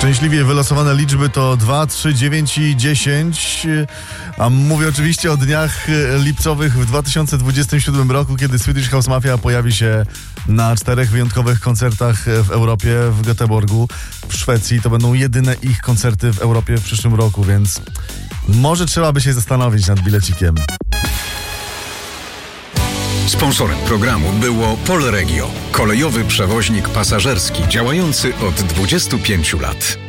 Szczęśliwie wylosowane liczby to 2, 3, 9 i 10. A mówię oczywiście o dniach lipcowych w 2027 roku, kiedy Swedish House Mafia pojawi się na 4 wyjątkowych koncertach w Europie, w Göteborgu, w Szwecji. To będą jedyne ich koncerty w Europie w przyszłym roku, więc może trzeba by się zastanowić nad bilecikiem. Sponsorem programu było Polregio, kolejowy przewoźnik pasażerski działający od 25 lat.